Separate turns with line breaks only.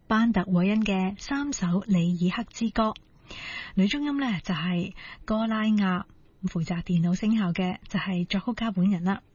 班特韋恩嘅3首里爾克之歌。女中音呢就係歌拉亞，負責電腦聲效嘅就係作曲家本人啦。